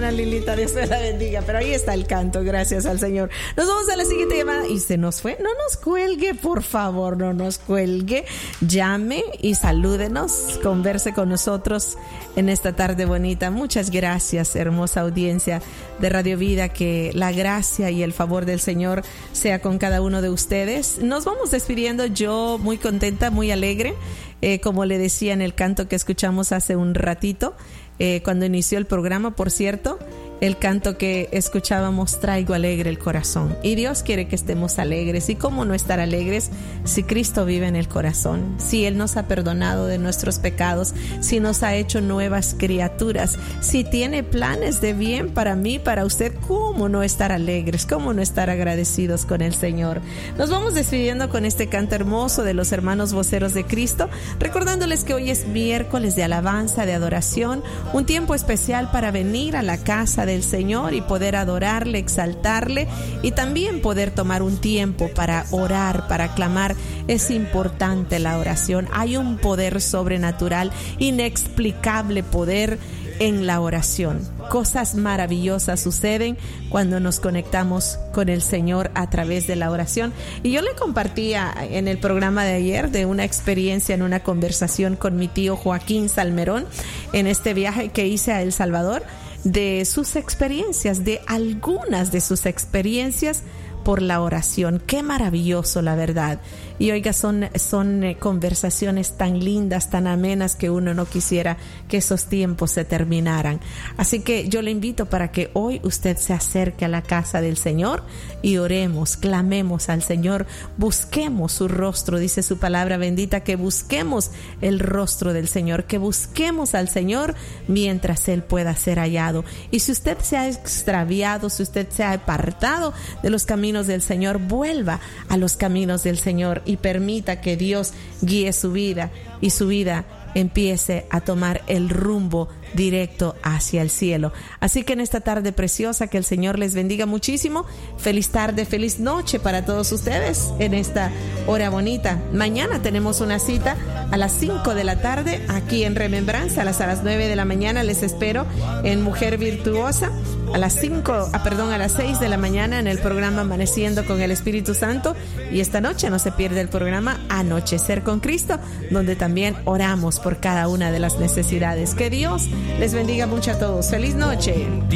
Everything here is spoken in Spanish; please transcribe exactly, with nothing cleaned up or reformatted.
hermana Lilita, Dios me la bendiga. Pero ahí está el canto, gracias al Señor. Nos vamos a la siguiente llamada. Y se nos fue. No nos cuelgue, por favor, no nos cuelgue. Llame y salúdenos, converse con nosotros en esta tarde bonita. Muchas gracias, hermosa audiencia de Radio Vida. Que la gracia y el favor del Señor sea con cada uno de ustedes. Nos vamos despidiendo, yo muy contenta, muy alegre. Eh, como le decía en el canto que escuchamos hace un ratito, eh, cuando inició el programa, por cierto, el canto que escuchábamos, traigo alegre el corazón. Y Dios quiere que estemos alegres. ¿Y cómo no estar alegres si Cristo vive en el corazón? Si Él nos ha perdonado de nuestros pecados, si nos ha hecho nuevas criaturas, si tiene planes de bien para mí, para usted, ¿cómo no estar alegres? ¿Cómo no estar agradecidos con el Señor? Nos vamos despidiendo con este canto hermoso de los hermanos voceros de Cristo, recordándoles que hoy es miércoles de alabanza, de adoración, un tiempo especial para venir a la casa del Señor y poder adorarle, exaltarle, y también poder tomar un tiempo para orar, para clamar. Es importante la oración. Hay un poder sobrenatural, inexplicable poder en la oración. Cosas maravillosas suceden cuando nos conectamos con el Señor a través de la oración. Y yo le compartía en el programa de ayer de una experiencia en una conversación con mi tío Joaquín Salmerón en este viaje que hice a El Salvador, de sus experiencias, de algunas de sus experiencias por la oración. Qué maravilloso, la verdad. Y oiga, son, son eh, conversaciones tan lindas, tan amenas, que uno no quisiera que esos tiempos se terminaran. Así que yo le invito para que hoy usted se acerque a la casa del Señor y oremos, clamemos al Señor, busquemos su rostro. Dice su palabra bendita que busquemos el rostro del Señor, que busquemos al Señor mientras Él pueda ser hallado. Y si usted se ha extraviado, si usted se ha apartado de los caminos del Señor, vuelva a los caminos del Señor y permita que Dios guíe su vida y su vida empiece a tomar el rumbo directo hacia el cielo. Así que en esta tarde preciosa, que el Señor les bendiga muchísimo. Feliz tarde, feliz noche para todos ustedes en esta hora bonita. Mañana tenemos una cita a las cinco de la tarde aquí en Remembranza. A las, a las nueve de la mañana les espero en Mujer Virtuosa. A las cinco, ah, perdón, a las seis de la mañana en el programa Amaneciendo con el Espíritu Santo. Y esta noche no se pierde el programa Anochecer con Cristo, donde también oramos por cada una de las necesidades. Que Dios les bendiga mucho a todos. Feliz noche.